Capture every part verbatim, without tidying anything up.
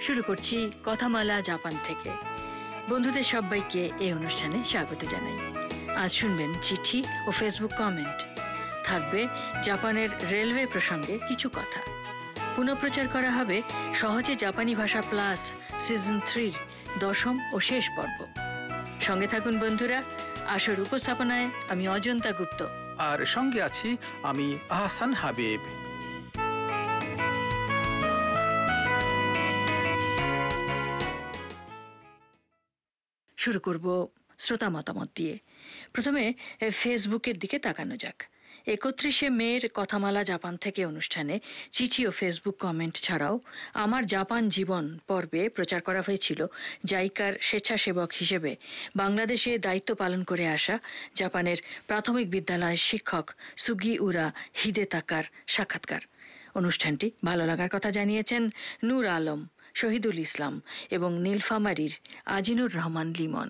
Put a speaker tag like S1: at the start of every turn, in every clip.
S1: শুরু করছি কথামালা জাপান থেকে। বন্ধুদের সবাইকে এই অনুষ্ঠানে স্বাগত জানাই। আজ শুনবেন চিঠি ও ফেসবুক কমেন্ট। থাকবে জাপানের রেলওয়ে প্রসঙ্গে কিছু কথা। পুনঃপ্রচার করা হবে সহজে জাপানি ভাষা প্লাস সিজন থ্রির দশম ও শেষ পর্ব। সঙ্গে থাকুন বন্ধুরা। আসর উপস্থাপনায় আমি অজন্তা গুপ্ত,
S2: আর সঙ্গে আছি আমি আহসান হাবিব।
S1: শুরু করব শ্রোতা মতামত দিয়ে। প্রথমে ফেসবুকের দিকে তাকানো যাক। একত্রিশে মের কথামালা জাপান থেকে অনুষ্ঠানে চিঠি ও ফেসবুক কমেন্ট ছাড়াও আমার জাপান জীবন পর্বে প্রচার করা হয়েছিল জাইকার স্বেচ্ছাসেবক হিসেবে বাংলাদেশে দায়িত্ব পালন করে আসা জাপানের প্রাথমিক বিদ্যালয়ের শিক্ষক সুগিউরা হিদেতাকার সাক্ষাৎকার। অনুষ্ঠানটি ভালো লাগার কথা জানিয়েছেন নূর আলম, শহীদুল ইসলাম এবং নীলফামারীর আজিনুর রহমান লিমন।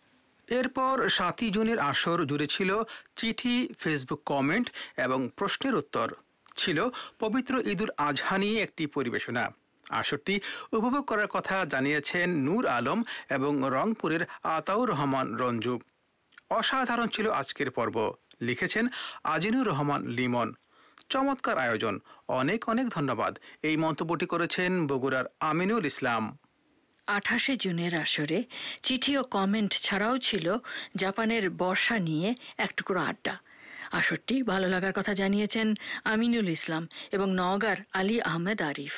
S2: এরপর সাতই জুনের আসর জুড়ে ছিল চিঠি, ফেসবুক কমেন্ট এবং প্রশ্নের উত্তর। ছিল পবিত্র ঈদুল আজহা নিয়ে একটি পরিবেশনা। আসরটি উপভোগ করার কথা জানিয়েছেন নূর আলম এবং রংপুরের আতাউর রহমান রঞ্জু। অসাধারণ ছিল আজকের পর্ব, লিখেছেন আজিনুর রহমান লিমন। চমৎকার আয়োজন, অনেক অনেক ধন্যবাদ, এই মন্তব্যটি করেছেন বগুড়ার আমিনুল ইসলাম।
S1: আঠাশে জুনের আসরে চিঠি ও কমেন্ট ছাড়াও ছিল জাপানের বর্ষা নিয়ে এক টুকরো আড্ডা। আসরটি ভালো লাগার কথা জানিয়েছেন আমিনুল ইসলাম এবং নওগাঁর আলী আহমেদ আরিফ।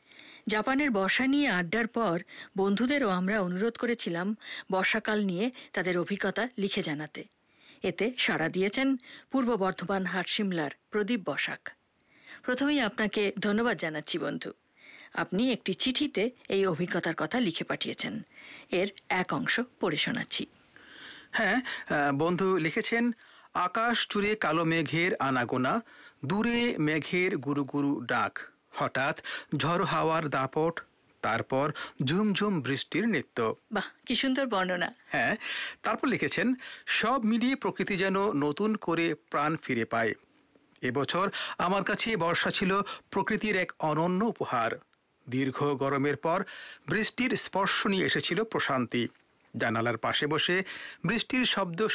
S1: জাপানের বর্ষা নিয়ে আড্ডার পর বন্ধুদেরও আমরা অনুরোধ করেছিলাম বর্ষাকাল নিয়ে তাদের অভিজ্ঞতা লিখে জানাতে। এতে সাড়া দিয়েছেন পূর্ব বর্ধমান হাটশিমলার প্রদীপ বসাক। প্রথমেই আপনাকে ধন্যবাদ জানাচ্ছি বন্ধু। আপনি একটি চিঠিতে এই অভিজ্ঞতার কথা লিখে পাঠিয়েছেন। এর এক অংশ পড়ে শোনাচ্ছি।
S2: হ্যাঁ, বন্ধু লিখেছেন, আকাশ জুড়ে কালো মেঘের আনাগোনা, দূরে মেঘের গুরু গুরু ডাক, হঠাৎ ঝড় হাওয়ার দাপট, তারপর ঝুমঝুম বৃষ্টির নৃত্য।
S1: বাহ, কি সুন্দর বর্ণনা।
S2: হ্যাঁ, তারপর লিখেছেন, সব মিলিয়ে প্রকৃতি যেন নতুন করে প্রাণ ফিরে পায়। এবছর আমার কাছে বর্ষা ছিল প্রকৃতির এক অনন্য উপহার। দীর্ঘ গরমের পর বৃষ্টির স্পর্শ নিয়ে এসেছিল প্রশান্তি। জানালার পাশে বসে বৃষ্টির শব্দ